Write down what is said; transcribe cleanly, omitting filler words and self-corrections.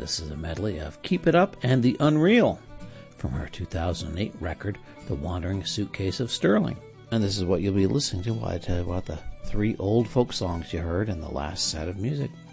This is a medley of Keep It Up and The Unreal from her 2008 record, The Wandering Suitcase of Sterling. And this is what you'll be listening to while I tell you about the 3 old folk songs you heard in the last set of music.